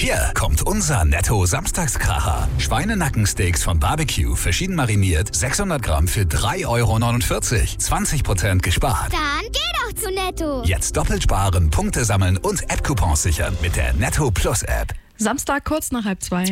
Hier kommt unser Netto-Samstagskracher. Schweinenackensteaks von Barbecue, verschieden mariniert, 600 Gramm für 3,49 €. 20% gespart. Dann geh doch zu Netto. Jetzt doppelt sparen, Punkte sammeln und App-Coupons sichern mit der Netto Plus App. Samstag kurz nach 1:30.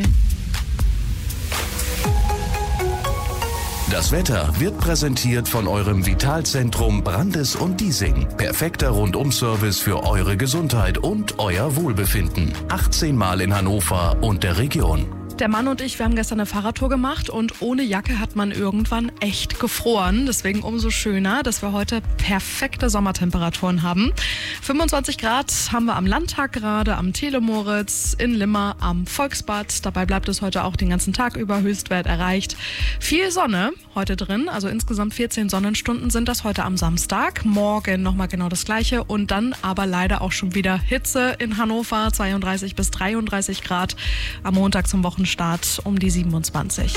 Das Wetter wird präsentiert von eurem Vitalzentrum Brandes und Diesing. Perfekter Rundum-Service für eure Gesundheit und euer Wohlbefinden. 18 Mal in Hannover und der Region. Der Mann und ich, wir haben gestern eine Fahrradtour gemacht und ohne Jacke hat man irgendwann echt gefroren. Deswegen umso schöner, dass wir heute perfekte Sommertemperaturen haben. 25 Grad haben wir am Landtag gerade, am Telemoritz, in Limmer, am Volksbad. Dabei bleibt es heute auch den ganzen Tag über, Höchstwert erreicht. Viel Sonne heute drin, also insgesamt 14 Sonnenstunden sind das heute am Samstag. Morgen nochmal genau das Gleiche und dann aber leider auch schon wieder Hitze in Hannover, 32 bis 33 Grad. Am Montag zum Wochenstart um die 27.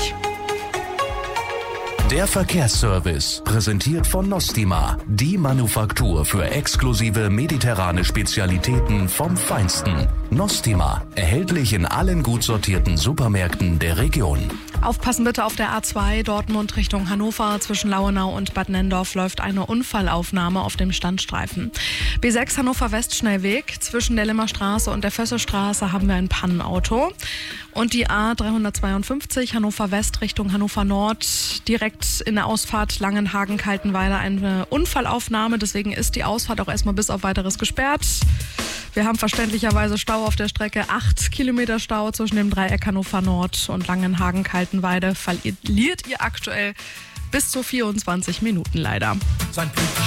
Der Verkehrsservice, präsentiert von Nostima, die Manufaktur für exklusive mediterrane Spezialitäten vom Feinsten. Nostima, erhältlich in allen gut sortierten Supermärkten der Region. Aufpassen bitte auf der A2 Dortmund Richtung Hannover. Zwischen Lauenau und Bad Nendorf läuft eine Unfallaufnahme auf dem Standstreifen. B6 Hannover West Schnellweg. Zwischen der Limmer Straße und der Fössestraße haben wir ein Pannenauto. Und die A352 Hannover West Richtung Hannover Nord. Direkt in der Ausfahrt Langenhagen-Kaltenweiler eine Unfallaufnahme. Deswegen ist die Ausfahrt auch erstmal bis auf Weiteres gesperrt. Wir haben verständlicherweise Stau auf der Strecke. 8 Kilometer Stau zwischen dem Dreieck Hannover Nord und Langenhagen-Kaltenweide. Verliert ihr aktuell bis zu 24 Minuten leider.